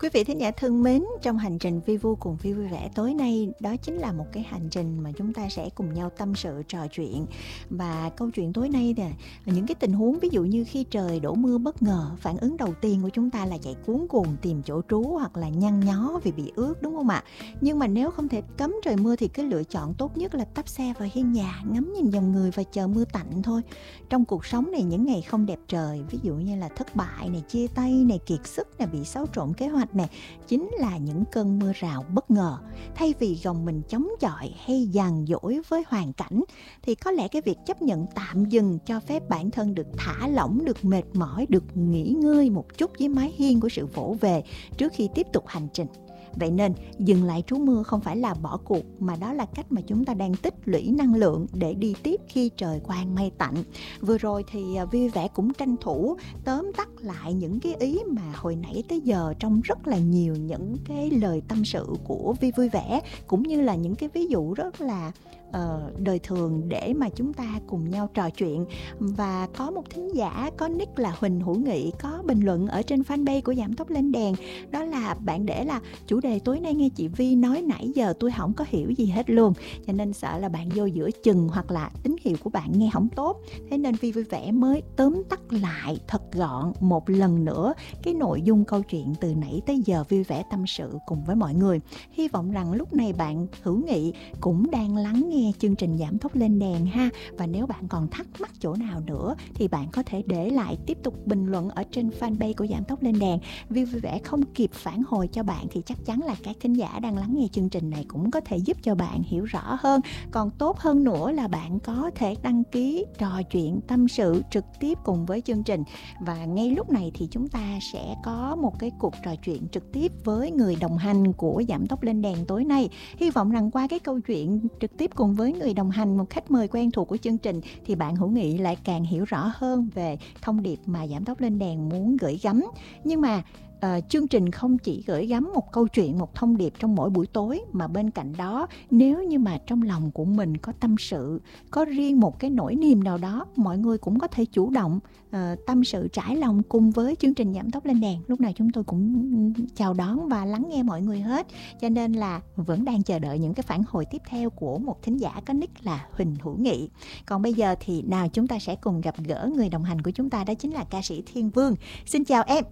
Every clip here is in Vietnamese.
Quý vị thính giả thân mến, trong hành trình Vi Vu cùng Vi vui vẻ tối nay, đó chính là một cái hành trình mà chúng ta sẽ cùng nhau tâm sự trò chuyện. Và câu chuyện tối nay là những cái tình huống ví dụ như khi trời đổ mưa bất ngờ, phản ứng đầu tiên của chúng ta là chạy cuống cuồng tìm chỗ trú hoặc là nhăn nhó vì bị ướt, đúng không ạ? Nhưng mà nếu không thể cấm trời mưa thì cái lựa chọn tốt nhất là tấp xe vào hiên nhà, ngắm nhìn dòng người và chờ mưa tạnh thôi. Trong cuộc sống này, những ngày không đẹp trời, ví dụ như là thất bại này, chia tay này, kiệt sức này, bị xáo trộn kế hoạch này, chính là những cơn mưa rào bất ngờ. Thay vì gồng mình chống chọi hay dằn dỗi với hoàn cảnh, thì có lẽ cái việc chấp nhận tạm dừng, cho phép bản thân được thả lỏng, được mệt mỏi, được nghỉ ngơi một chút dưới mái hiên của sự vỗ về trước khi tiếp tục hành trình. Vậy nên dừng lại trú mưa không phải là bỏ cuộc, mà đó là cách mà chúng ta đang tích lũy năng lượng để đi tiếp khi trời quang mây tạnh. Vừa rồi thì vui vẻ cũng tranh thủ tóm tắt lại những cái ý mà hồi nãy tới giờ trong rất là nhiều những cái lời tâm sự của Vi vui vẻ, cũng như là những cái ví dụ rất là đời thường để mà chúng ta cùng nhau trò chuyện. Và có một thính giả có nick là Huỳnh Hữu Nghị có bình luận ở trên fanpage của Giảm Tốc Lên Đèn, đó là bạn để là chủ đề tối nay nghe chị Vi nói nãy giờ tôi không có hiểu gì hết luôn, cho nên sợ là bạn vô giữa chừng hoặc là tín hiệu của bạn nghe không tốt, thế nên Vi vui vẻ mới tóm tắt lại thật gọn một lần nữa cái nội dung câu chuyện từ nãy tới giờ vui vẻ tâm sự cùng với mọi người. Hy vọng rằng lúc này bạn Hữu Nghị cũng đang lắng nghe chương trình Giảm Tốc Lên Đèn ha. Và nếu bạn còn thắc mắc chỗ nào nữa thì bạn có thể để lại tiếp tục bình luận ở trên fanpage của Giảm Tốc Lên Đèn. Vi vui vẻ không kịp phản hồi cho bạn thì chắc chắn là các thính giả đang lắng nghe chương trình này cũng có thể giúp cho bạn hiểu rõ hơn. Còn tốt hơn nữa là bạn có thể đăng ký trò chuyện tâm sự trực tiếp cùng với chương trình. Và ngay lúc này thì chúng ta sẽ có một cái cuộc trò chuyện trực tiếp với người đồng hành của Giảm Tốc Lên Đèn tối nay. Hy vọng rằng qua cái câu chuyện trực tiếp cùng với người đồng hành, một khách mời quen thuộc của chương trình, thì bạn Hữu Nghị lại càng hiểu rõ hơn về thông điệp mà Giảm Tốc Lên Đèn muốn gửi gắm. Nhưng mà chương trình không chỉ gửi gắm một câu chuyện, một thông điệp trong mỗi buổi tối, mà bên cạnh đó, nếu như mà trong lòng của mình có tâm sự, có riêng một cái nỗi niềm nào đó, mọi người cũng có thể chủ động tâm sự trải lòng cùng với chương trình Giảm Tốc Lên Đèn. Lúc nào chúng tôi cũng chào đón và lắng nghe mọi người hết, cho nên là vẫn đang chờ đợi những cái phản hồi tiếp theo của một thính giả có nick là Huỳnh Hữu Nghị. Còn bây giờ thì nào chúng ta sẽ cùng gặp gỡ người đồng hành của chúng ta, đó chính là ca sĩ Thiên Vương. Xin chào em.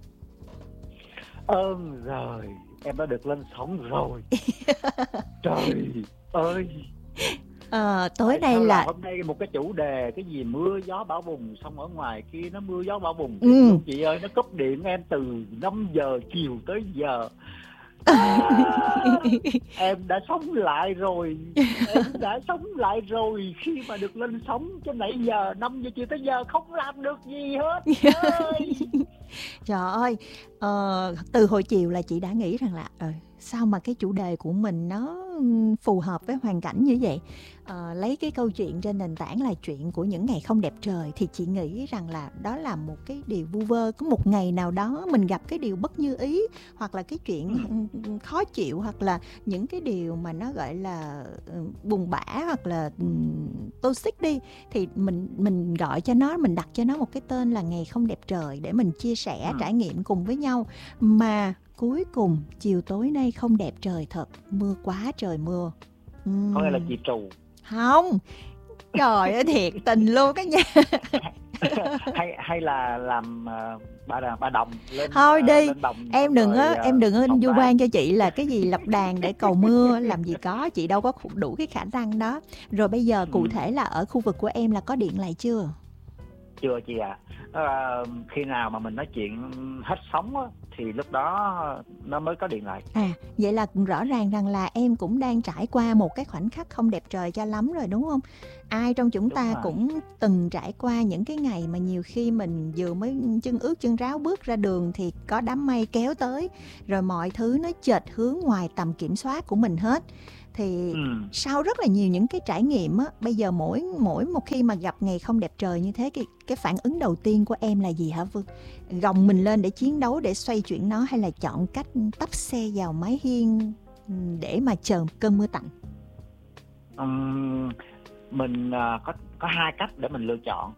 Rồi, em đã được lên sóng rồi. Trời ơi. Tối nay là hôm nay một cái chủ đề cái gì mưa gió bão bùng, xong ở ngoài kia nó mưa gió bão bùng. Chị ơi, nó cúp điện em từ 5 giờ chiều tới giờ. Em đã sống lại rồi. Em đã sống lại rồi khi mà được lên sóng, chứ nãy giờ 5 giờ chiều tới giờ không làm được gì hết. Trời ơi, từ hồi chiều là chị đã nghĩ rằng là sao mà cái chủ đề của mình nó phù hợp với hoàn cảnh như vậy. Lấy cái câu chuyện trên nền tảng là chuyện của những ngày không đẹp trời, thì chị nghĩ rằng là đó là một cái điều vu vơ. Có một ngày nào đó mình gặp cái điều bất như ý, hoặc là cái chuyện khó chịu, hoặc là những cái điều mà nó gọi là buồn bã, hoặc là toxic đi, thì mình gọi cho nó, mình đặt cho nó một cái tên là ngày không đẹp trời để mình chia sẻ trải nghiệm cùng với nhau. Mà cuối cùng chiều tối nay không đẹp trời thật, mưa quá trời mưa. Có nghĩa là chị trù. Không, trời ơi thiệt tình luôn cái nha. hay là làm bà đồng lên. Thôi đi, lên đồng, em đừng có vu oan cho chị là cái gì lập đàn để cầu mưa, làm gì có, chị đâu có đủ cái khả năng đó. Rồi bây giờ cụ thể là ở khu vực của em là có điện lại chưa? Chưa chị ạ. Khi nào mà mình nói chuyện hết sóng á, thì lúc đó nó mới có điện lại. Vậy là rõ ràng rằng là em cũng đang trải qua một cái khoảnh khắc không đẹp trời cho lắm rồi, đúng không? Ai trong chúng ta cũng từng trải qua những cái ngày mà nhiều khi mình vừa mới chân ướt chân ráo bước ra đường thì có đám mây kéo tới, rồi mọi thứ nó chệch hướng ngoài tầm kiểm soát của mình hết. Thì sau rất là nhiều những cái trải nghiệm á, bây giờ mỗi một khi mà gặp ngày không đẹp trời như thế, cái phản ứng đầu tiên của em là gì hả Vương? Gồng mình lên để chiến đấu, để xoay chuyển nó, hay là chọn cách tấp xe vào mái hiên để mà chờ cơn mưa tạnh? Mình có hai cách để mình lựa chọn.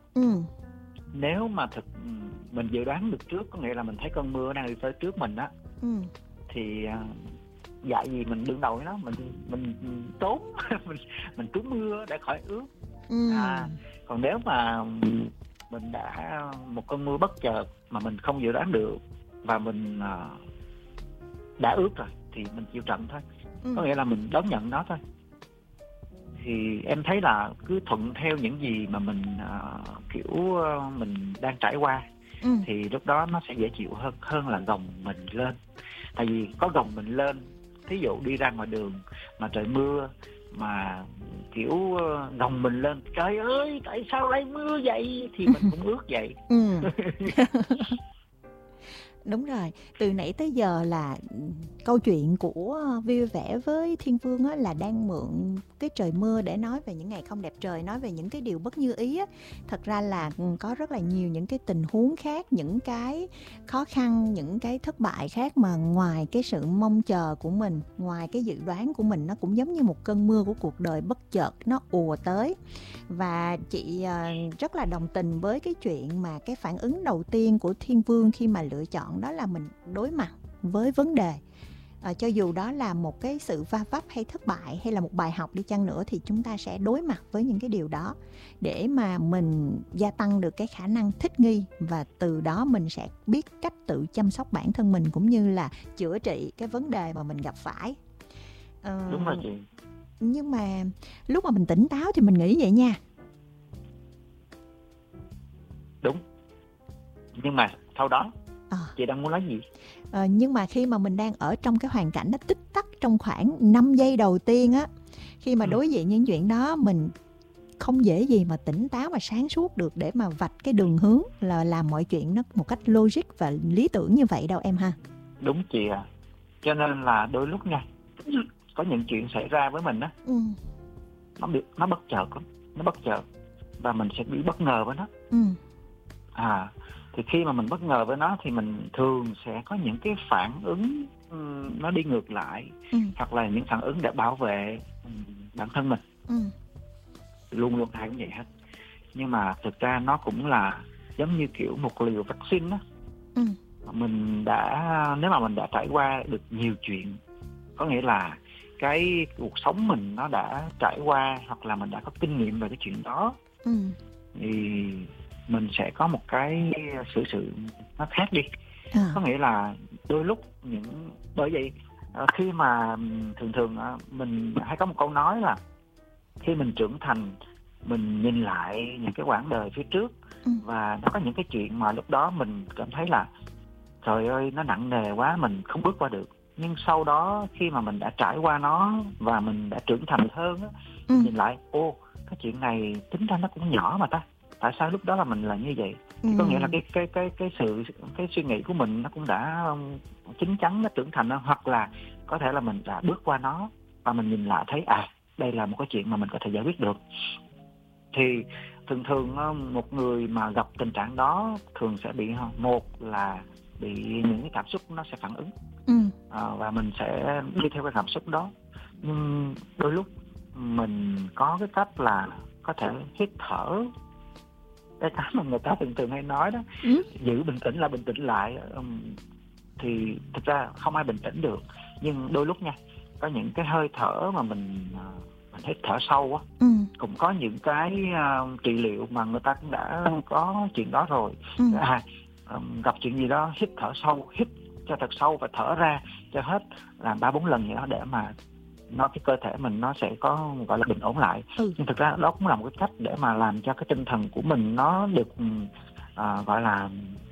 Nếu mà mình dự đoán được trước, có nghĩa là mình thấy cơn mưa đang đi tới trước mình á, thì dạy gì mình đương đầu với nó, mình trốn mình trú mưa để khỏi ướt. Còn nếu mà mình đã một cơn mưa bất chợt mà mình không dự đoán được và mình đã ướt rồi thì mình chịu trận thôi. Có nghĩa là mình đón nhận nó thôi. Thì em thấy là cứ thuận theo những gì mà mình mình đang trải qua thì lúc đó nó sẽ dễ chịu hơn là gồng mình lên. Tại vì có gồng mình lên, thí dụ đi ra ngoài đường mà trời mưa mà kiểu gồng mình lên, trời ơi tại sao đây mưa vậy, thì mình cũng ướt vậy. Đúng rồi, từ nãy tới giờ là câu chuyện của Vui Vẻ với Thiên Vương á, là đang mượn cái trời mưa để nói về những ngày không đẹp trời, nói về những cái điều bất như ý á. Thật ra là có rất là nhiều những cái tình huống khác, những cái khó khăn, những cái thất bại khác mà ngoài cái sự mong chờ của mình, ngoài cái dự đoán của mình, nó cũng giống như một cơn mưa của cuộc đời bất chợt nó ùa tới. Và chị rất là đồng tình với cái chuyện mà cái phản ứng đầu tiên của Thiên Vương khi mà lựa chọn đó là mình đối mặt với vấn đề. Cho dù đó là một cái sự va vấp hay thất bại hay là một bài học đi chăng nữa, thì chúng ta sẽ đối mặt với những cái điều đó để mà mình gia tăng được cái khả năng thích nghi, và từ đó mình sẽ biết cách tự chăm sóc bản thân mình cũng như là chữa trị cái vấn đề mà mình gặp phải. Đúng rồi chị. Nhưng mà lúc mà mình tỉnh táo thì mình nghĩ vậy nha. Đúng. Nhưng mà sau đó chị đang muốn nói gì? Nhưng mà khi mà mình đang ở trong cái hoàn cảnh nó tích tắc trong khoảng 5 giây đầu tiên á, khi mà đối diện những chuyện đó, mình không dễ gì mà tỉnh táo và sáng suốt được để mà vạch cái đường hướng là làm mọi chuyện nó một cách logic và lý tưởng như vậy đâu em ha. Đúng chị à. Cho nên là đôi lúc nha, có những chuyện xảy ra với mình á, nó bất chợt lắm, nó bất chợt và mình sẽ bị bất ngờ với nó. Thì khi mà mình bất ngờ với nó thì mình thường sẽ có những cái phản ứng nó đi ngược lại, hoặc là những phản ứng để bảo vệ bản thân mình. Luôn luôn ai cũng vậy hết. Nhưng mà thực ra nó cũng là giống như kiểu một liều vaccine đó. Nếu mà mình đã trải qua được nhiều chuyện, có nghĩa là cái cuộc sống mình nó đã trải qua, hoặc là mình đã có kinh nghiệm về cái chuyện đó, thì mình sẽ có một cái xử sự nó khác đi. Có nghĩa là đôi lúc bởi vậy khi mà thường mình hay có một câu nói là khi mình trưởng thành, mình nhìn lại những cái quãng đời phía trước, và nó có những cái chuyện mà lúc đó mình cảm thấy là trời ơi nó nặng nề quá, mình không bước qua được. Nhưng sau đó khi mà mình đã trải qua nó và mình đã trưởng thành hơn á, nhìn lại cái chuyện này tính ra nó cũng nhỏ mà ta, tại sao lúc đó là mình là như vậy? Có nghĩa là cái suy nghĩ của mình nó cũng đã chín chắn, nó trưởng thành hơn, hoặc là có thể là mình đã bước qua nó và mình nhìn lại thấy đây là một cái chuyện mà mình có thể giải quyết được. Thì thường một người mà gặp tình trạng đó thường sẽ bị, một là bị những cái cảm xúc nó sẽ phản ứng, và mình sẽ đi theo cái cảm xúc đó. Nhưng đôi lúc mình có cái cách là có thể hít thở, cái mà người ta thường hay nói đó, giữ bình tĩnh là bình tĩnh lại. Thì thực ra không ai bình tĩnh được, nhưng đôi lúc nha, có những cái hơi thở mà mình hít thở sâu á, cũng có những cái trị liệu mà người ta cũng đã có chuyện đó rồi. Gặp chuyện gì đó hít thở sâu, hít cho thật sâu và thở ra cho hết, làm 3-4 lần vậy đó, để mà cái cơ thể mình nó sẽ có gọi là bình ổn lại. Nhưng thực ra đó cũng là một cái cách để mà làm cho cái tinh thần của mình nó được gọi là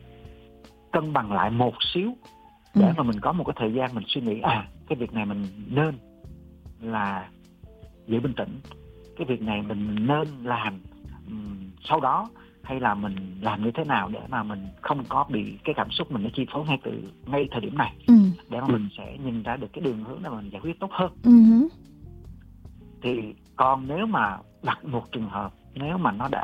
cân bằng lại một xíu, để mà mình có một cái thời gian mình suy nghĩ cái việc này mình nên là giữ bình tĩnh, cái việc này mình nên làm sau đó, hay là mình làm như thế nào để mà mình không có bị cái cảm xúc mình nó chi phối ngay thời điểm này, để mà mình sẽ nhìn ra được cái đường hướng để mình giải quyết tốt hơn. Thì còn nếu mà đặt một trường hợp, nếu mà nó đã